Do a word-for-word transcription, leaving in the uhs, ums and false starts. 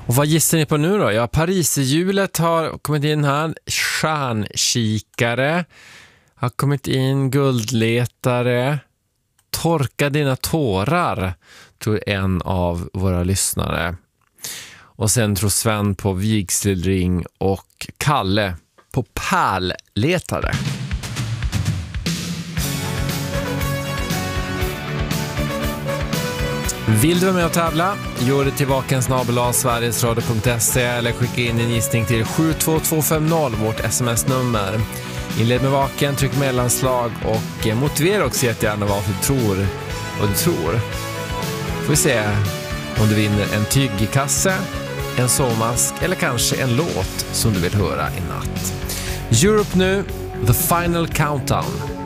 Och vad gissar ni på nu då? Ja, Pariserhjulet har kommit in här. Stjärnkikare har kommit in. Guldletare. Torka dina tårar, tror en av våra lyssnare. Och sen tror Sven på vigselring och Kalle på pärlletare. Vill du vara med och tävla? Gör det till vaken snabel-a sverigesradio punkt se eller skicka in en gissning till sju två två fem noll, vårt sms-nummer. Inled med vaken, tryck mellanslag och motivera också jättegärna varför du tror vad du tror. Får vi se om du vinner en tygkasse, en sovmask eller kanske en låt som du vill höra i natt. Europe nu, The Final Countdown.